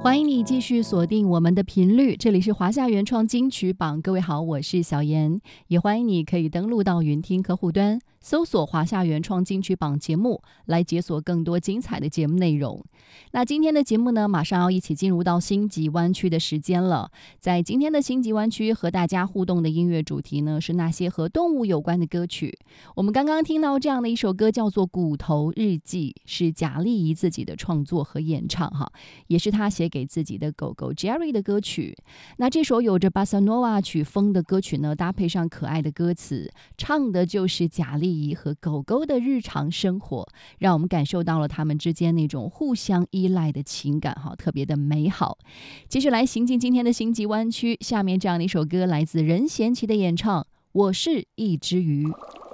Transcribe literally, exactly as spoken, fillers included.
欢迎你继续锁定我们的频率，这里是华夏原创金曲榜。各位好，我是小妍，也欢迎你可以登录到云听客户端，搜索华夏原创金曲榜节目，来解锁更多精彩的节目内容。那今天的节目呢，马上要一起进入到星级湾区的时间了。在今天的星级湾区和大家互动的音乐主题呢，是那些和动物有关的歌曲。我们刚刚听到这样的一首歌，叫做《骨头日记》，是贾丽仪自己的创作和演唱哈，也是她写给自己的狗狗 Jerry 的歌曲。那这首有着巴萨诺瓦曲风的歌曲呢，搭配上可爱的歌词，唱的就是贾丽仪和狗狗的日常生活，让我们感受到了他们之间那种互相依赖的情感哈，特别的美好。继续来行进今天的星级湾区，下面这样的一首歌来自任贤齐的演唱《我是一只鱼》。